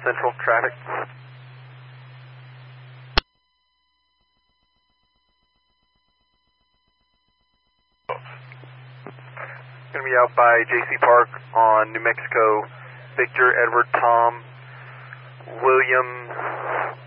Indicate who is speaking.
Speaker 1: Central traffic. Going to be out by JC Park on New Mexico, Victor, Edward, Tom, William,